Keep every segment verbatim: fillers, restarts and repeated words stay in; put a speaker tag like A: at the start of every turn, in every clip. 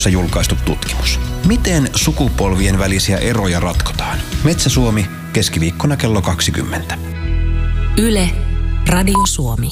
A: julkaistu tutkimus. Miten sukupolvien välisiä eroja ratkotaan? Metsä Suomi, keskiviikkona kello kaksikymmentä.
B: Yle, Radio Suomi.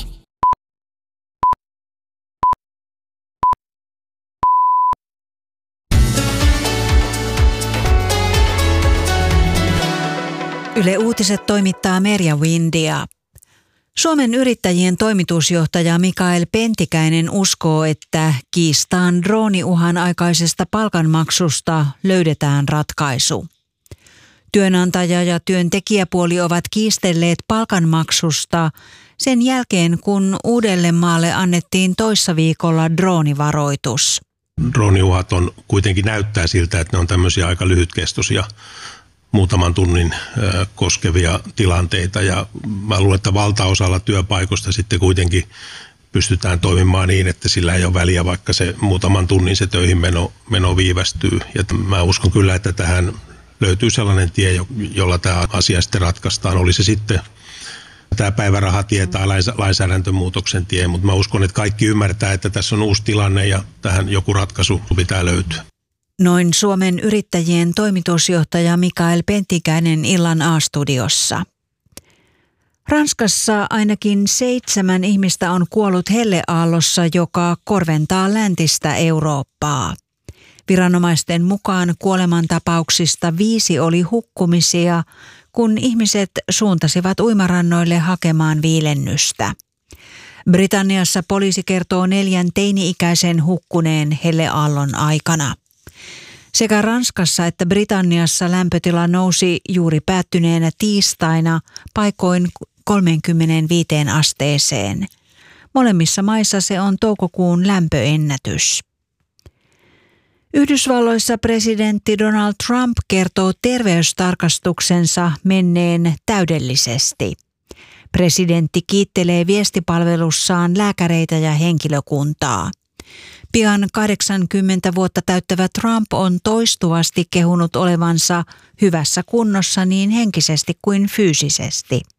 C: Yle Uutiset toimittaa Merja Windia. Suomen yrittäjien toimitusjohtaja Mikael Pentikäinen uskoo, että kiistaan drooniuhan aikaisesta palkanmaksusta löydetään ratkaisu. Työnantaja- ja työntekijäpuoli ovat kiistelleet palkanmaksusta sen jälkeen, kun Uudellemaalle annettiin toissa viikolla droonivaroitus.
D: Drooniuhat on kuitenkin näyttää siltä, että ne on tämmöisiä aika lyhytkestoisia, muutaman tunnin ö, koskevia tilanteita, ja mä luulen, että valtaosalla työpaikoista sitten kuitenkin pystytään toimimaan niin, että sillä ei ole väliä, vaikka se muutaman tunnin se töihin meno, meno viivästyy. Ja mä uskon kyllä, että tähän löytyy sellainen tie, jolla tämä asia sitten ratkaistaan. Oli se sitten tämä päivärahatie tai lainsäädäntömuutoksen tie, mutta mä uskon, että kaikki ymmärtää, että tässä on uusi tilanne ja tähän joku ratkaisu pitää löytyä.
C: Noin Suomen yrittäjien toimitusjohtaja Mikael Pentikäinen illan A-studiossa. Ranskassa ainakin seitsemän ihmistä on kuollut helleaallossa, joka korventaa läntistä Eurooppaa. Viranomaisten mukaan kuolemantapauksista viisi oli hukkumisia, kun ihmiset suuntasivat uimarannoille hakemaan viilennystä. Britanniassa poliisi kertoo neljän teini-ikäisen hukkuneen helleaallon aikana. Sekä Ranskassa että Britanniassa lämpötila nousi juuri päättyneenä tiistaina paikoin kolmeenkymmeneenviiteen asteeseen. Molemmissa maissa se on toukokuun lämpöennätys. Yhdysvalloissa presidentti Donald Trump kertoo terveystarkastuksensa menneen täydellisesti. Presidentti kiittelee viestipalvelussaan lääkäreitä ja henkilökuntaa. Pian kahdeksankymmentä vuotta täyttävä Trump on toistuvasti kehunut olevansa hyvässä kunnossa niin henkisesti kuin fyysisesti.